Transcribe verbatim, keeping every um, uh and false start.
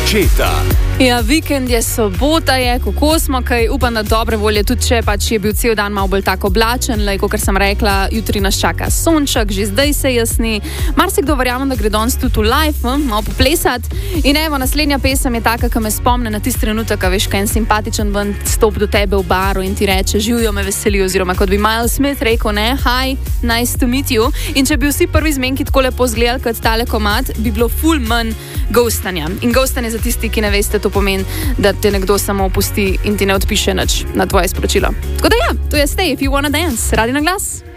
Anketa. Ja, vikend je, sobota je, kako smo, kaj upam, da dobre volje, tudi če pač je bil cel dan malo bolj tako oblačen, le, kot sem rekla, jutri nas čaka sonček, že zdaj se jasni. Marsikdo verjamem, da gre danes tudi v live, hm, malo poplesati. In evo, naslednja pesem je taka, ki me spomne na tisti trenutek, a veš, kaj en simpatičen ven stop do tebe v baru in ti reče, živijo me veseli, oziroma kot bi Miles Smith rekel, ne, hi, nice to meet you. In če bi vsi prvi zmenki tako lepo zgledali kot tale komad, bi bilo ful manj ghostanja. In ghostanje za tisti, ki ne veste, to pomeni, da te nekdo samo opusti in ti ne odpiše nič na tvoje sporočilo. Tako da ja, to je Stay If You Wanna Dance, radi na glas.